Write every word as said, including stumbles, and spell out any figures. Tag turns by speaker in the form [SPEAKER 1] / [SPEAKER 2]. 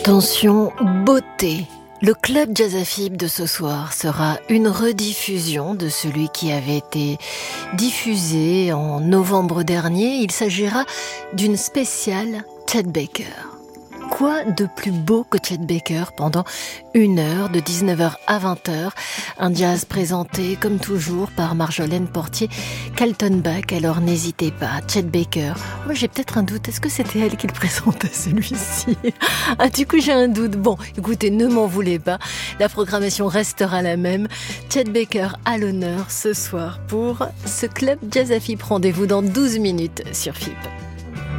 [SPEAKER 1] Attention, beauté. Le club Jazz A F I B de ce soir sera une rediffusion de celui qui avait été diffusé en novembre dernier. Il s'agira d'une spéciale Chet Baker. Quoi de plus beau que Chet Baker pendant une heure, de dix-neuf heures à vingt heures. Un jazz présenté, comme toujours, par Marjolaine Portier, Kaltenbach. Alors n'hésitez pas, Chet Baker. Moi, j'ai peut-être un doute. Est-ce que c'était elle qui le présentait, celui-ci? Ah, du coup, j'ai un doute. Bon, écoutez, ne m'en voulez pas. La programmation restera la même. Chet Baker à l'honneur ce soir pour ce club Jazz A F I B. Rendez-vous dans douze minutes sur F I B.